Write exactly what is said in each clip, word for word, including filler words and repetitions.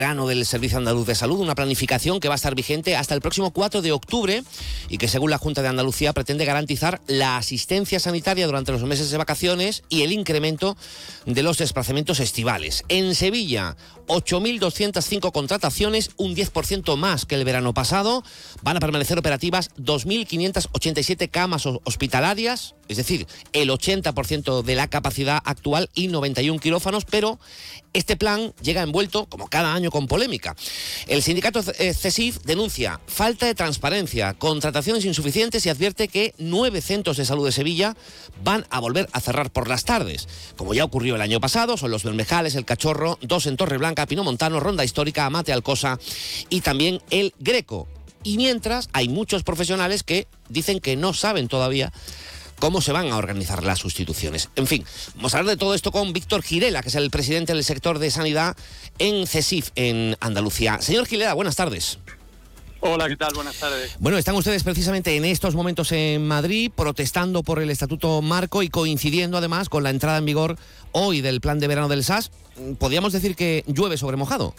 verano del Servicio Andaluz de Salud, una planificación que va a estar vigente hasta el próximo cuatro de octubre y que, según la Junta de Andalucía, pretende garantizar la asistencia sanitaria durante los meses de vacaciones y el incremento de los desplazamientos estivales. En Sevilla, ocho mil doscientas cinco contrataciones, un diez por ciento más que el verano pasado. Van a permanecer operativas dos mil quinientas ochenta y siete camas hospitalarias, es decir, el ochenta por ciento de la capacidad actual y noventa y uno quirófanos, pero este plan llega envuelto, como cada año, con polémica. El sindicato CESIF denuncia falta de transparencia, contrataciones insuficientes y advierte que nueve centros de salud de Sevilla van a volver a cerrar por las tardes. Como ya ocurrió el año pasado, son los Bermejales, El Cachorro, dos en Torreblanca, Pinomontano, Ronda Histórica, Amate Alcosa y también el Greco. Y mientras, hay muchos profesionales que dicen que no saben todavía cómo se van a organizar las sustituciones. En fin, vamos a hablar de todo esto con Víctor Girela, que es el presidente del sector de sanidad en CESIF, en Andalucía. Señor Girela, buenas tardes. Hola, ¿qué tal? Buenas tardes. Bueno, están ustedes precisamente en estos momentos en Madrid protestando por el Estatuto Marco y coincidiendo además con la entrada en vigor hoy del plan de verano del S A S. ¿Podríamos decir que llueve sobre mojado?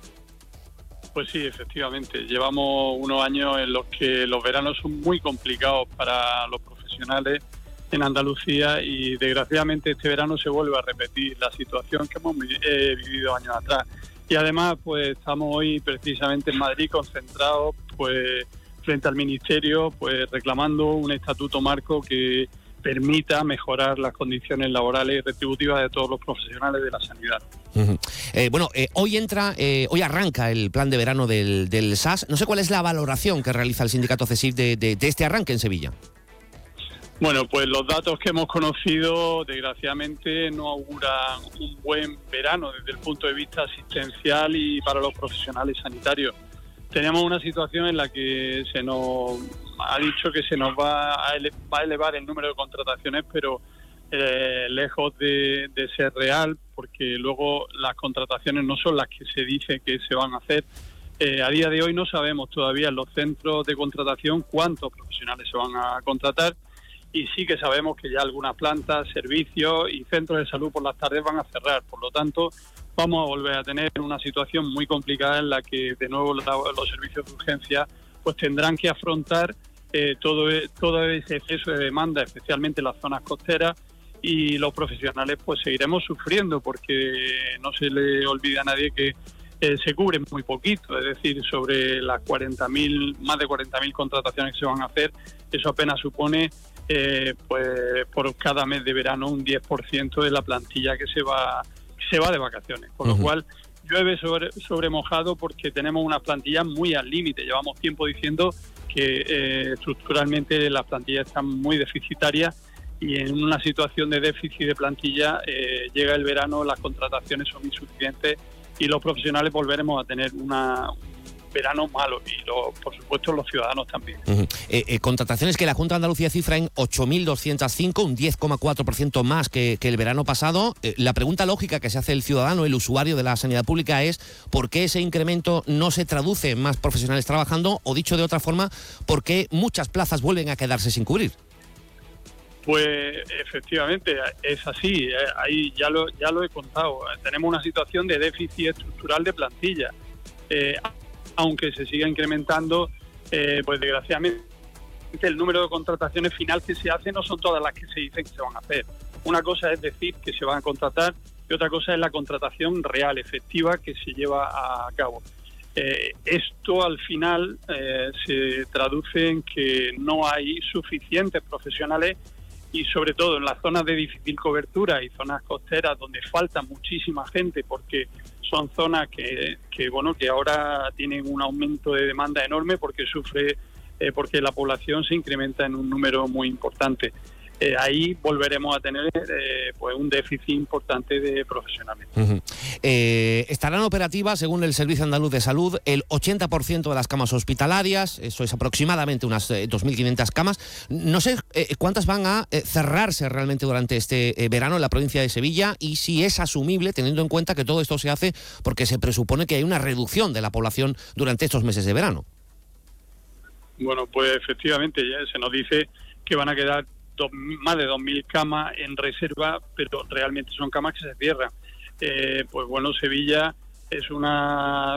Pues sí, efectivamente. Llevamos unos años en los que los veranos son muy complicados para los profesionales en Andalucía y desgraciadamente este verano se vuelve a repetir la situación que hemos eh, vivido años atrás. Y además, pues estamos hoy precisamente en Madrid concentrados pues frente al Ministerio, pues reclamando un estatuto marco que permita mejorar las condiciones laborales y retributivas de todos los profesionales de la sanidad. Uh-huh. Eh, bueno, eh, hoy entra, eh, hoy arranca el plan de verano del, del S A S. No sé cuál es la valoración que realiza el sindicato CESIF de, de, de este arranque en Sevilla. Bueno, pues los datos que hemos conocido, desgraciadamente, no auguran un buen verano desde el punto de vista asistencial y para los profesionales sanitarios. Tenemos una situación en la que se nos ha dicho que se nos va a, ele- va a elevar el número de contrataciones, pero eh, lejos de, de ser real, porque luego las contrataciones no son las que se dice que se van a hacer. Eh, a día de hoy no sabemos todavía en los centros de contratación cuántos profesionales se van a contratar. Y sí que sabemos que ya algunas plantas, servicios y centros de salud por las tardes van a cerrar. Por lo tanto, vamos a volver a tener una situación muy complicada en la que de nuevo los, los servicios de urgencia pues tendrán que afrontar eh, todo, todo ese exceso de demanda, especialmente en las zonas costeras, y los profesionales pues seguiremos sufriendo porque no se le olvida a nadie que eh, se cubre muy poquito, es decir, sobre las cuarenta mil, más de cuarenta mil contrataciones que se van a hacer, eso apenas supone Eh, pues por cada mes de verano un diez por ciento de la plantilla que se va se va de vacaciones, con uh-huh. lo cual llueve sobre, sobre mojado porque tenemos unas plantillas muy al límite. Llevamos tiempo diciendo que eh, estructuralmente las plantillas están muy deficitarias y en una situación de déficit de plantilla eh, llega el verano, las contrataciones son insuficientes y los profesionales volveremos a tener una verano malo y lo, por supuesto los ciudadanos también. Uh-huh. eh, eh, contrataciones que la Junta de Andalucía cifra en ocho mil doscientas cinco, un diez coma cuatro por ciento más que, que el verano pasado. Eh, la pregunta lógica que se hace el ciudadano, el usuario de la sanidad pública es ¿por qué ese incremento no se traduce en más profesionales trabajando? O dicho de otra forma, ¿por qué muchas plazas vuelven a quedarse sin cubrir? Pues efectivamente es así, eh, ahí ya lo, ya lo he contado. Tenemos una situación de déficit estructural de plantilla. Eh, aunque se siga incrementando, eh, pues desgraciadamente el número de contrataciones final que se hace no son todas las que se dicen que se van a hacer. Una cosa es decir que se van a contratar y otra cosa es la contratación real, efectiva, que se lleva a cabo. Eh, esto al final eh, se traduce en que no hay suficientes profesionales y sobre todo en las zonas de difícil cobertura y zonas costeras donde falta muchísima gente porque son zonas que, que bueno que ahora tienen un aumento de demanda enorme porque sufre eh, porque la población se incrementa en un número muy importante. Eh, ahí volveremos a tener eh, pues un déficit importante de profesionales. Uh-huh. Eh, estarán operativas, según el Servicio Andaluz de Salud, el ochenta por ciento de las camas hospitalarias, eso es aproximadamente unas eh, dos mil quinientas camas. No sé eh, cuántas van a eh, cerrarse realmente durante este eh, verano en la provincia de Sevilla y si es asumible, teniendo en cuenta que todo esto se hace porque se presupone que hay una reducción de la población durante estos meses de verano. Bueno, pues efectivamente ya se nos dice que van a quedar Dos, más de dos mil camas en reserva, pero realmente son camas que se cierran. Eh, pues bueno, Sevilla es una